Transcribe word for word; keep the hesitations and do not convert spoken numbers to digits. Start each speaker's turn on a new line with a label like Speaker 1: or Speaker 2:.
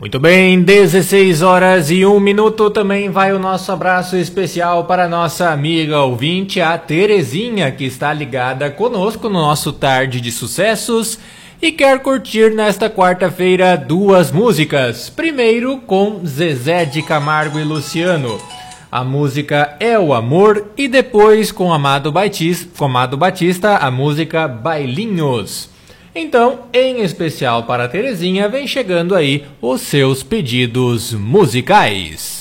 Speaker 1: Muito bem, dezesseis horas e um minuto, também vai o nosso abraço especial para nossa amiga ouvinte, a Terezinha, que está ligada conosco no nosso Tarde de Sucessos e quer curtir nesta quarta-feira duas músicas. Primeiro com Zezé de Camargo e Luciano, a música É o Amor, e depois com Amado Batista, com Amado Batista a música Bailinhos. Então, em especial para a Terezinha, vem chegando aí os seus pedidos musicais.